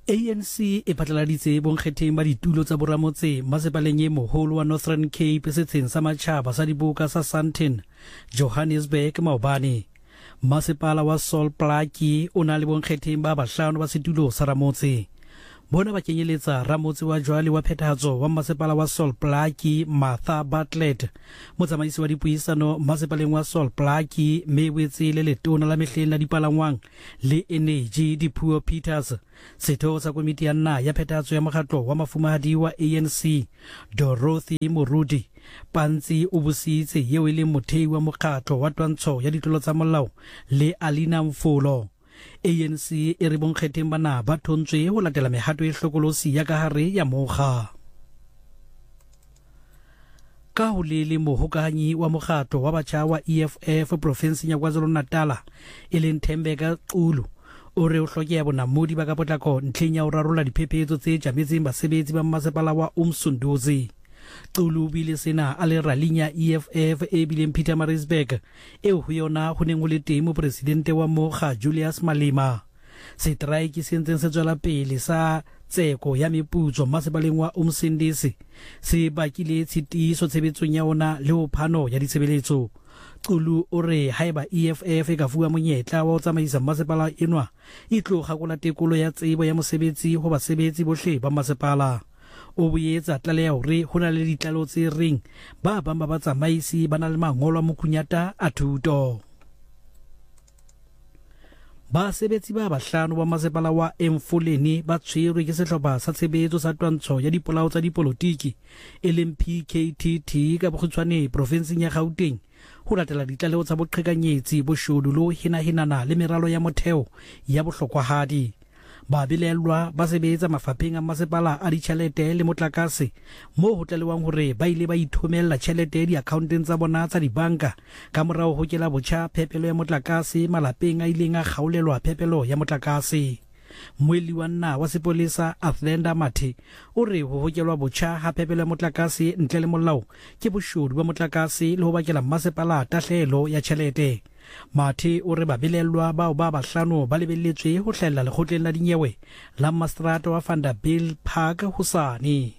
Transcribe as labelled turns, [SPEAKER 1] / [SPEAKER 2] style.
[SPEAKER 1] ANC e phatlaladitse bonkgetheng ba ditulo tsa boramotse masepaleng e moholo wa Northern Cape setsheng sa matjhaba sa diboka sa Sandton, Johannesburg maobane. Masepala wa Sol Plaatje o na le bonkgetheng ba bahlano ba setulo sa ramotse. Bona ba kenyeletsa ramotse wa jwale wa phethahatso wa masepala wa Sol Plaatje Martha Bartlett, motsamaisi wa dipuisano masepaleng wa Sol Plaatje Mewetse le letona la mehleng la dipalangwang le energy Dipuo Peters, setho sa komiti ya nna ya phethahatso ya mokgatlo wa mafumahadi wa ANC Dorothy Morudi Pantsi o busitse yeo e leng mothei wa mokgatlo wa twantsho ya ditlolo tsa molao le Alina Mfolo. ANC e re bonkgetheng bana ba thontswe ho latela mehato e hlokolosi ya kahare ya mokga. Ka ho le mohokahanyi wa mokgatlo wa batjha wa EFF province ya KwaZulu-Natal e leng Thembeka Xulu o re o hlokeha bonamodi ba ka potlako ntlheng ya ho rarolla diphephetso tse tjametseng basebetsi ba masepala wa Umsunduzi. Xulu bile sena a le ralling ya EFF e bileng Pietermaritzburg eo ho yona ho neng ho le teng mopresidente wa mokga Julius Malema. Setraeke se ntseng se tswela pele sa tseko ya meputso masebaleng wa Umsindisi se bakile tshitiso tshebetsong ya ona le ho phano ya ditshebeletso. Xulu o re haeba EFF e ka fuwa monyetla wa ho tsamaisa masepala enwa e tlo kgakola tekolo ya tsebo ya mosebetsi ho basebetsi bohle ba masepala. O boetsa tlaleha hore ho na le ditlalo tse reng ba bang ba batsamaisi ba na le mangolo a mokunyata a thuto. Basebetsi ba bahlano ba masepala wa Emfuleni ba tshwerwe ke sehlopha sa tshebetso sa twantsho ya dipolao tsa dipolotiki e leng PKTT ka bokgutshwane provinseng ya Gauteng ho latela ditlaleho tsa boqhekanyetsi boshodu le ho hinahinana le meralo ya motheo ya bohlokwahadi. Ba bilelwa ba sebetsa mafapheng a masepala a ditjhelete le motlakase moo ho tlalewang hore ba ile ba ithomella tjhelete diakhaunteng tsa bona tsa dibanka ka morao ho kela botjha phepelo ya motlakase malapeng a ileng a kgaolelwa phepelo ya motlakase. Moeli wa nna wa sepolesa Athenda Mathe o re ho hokelwa botjha ha phepelo ya motlakase ntle le molao ke boshodu ba motlakase le ho bakela masepala tahlelo ya tjhelete. Mathe o re babelelwa bao ba bahlano ba lebelletswe ho hlahella lekgotleng la dinyewe la Mastrata wa Vanderbilt Park hosane.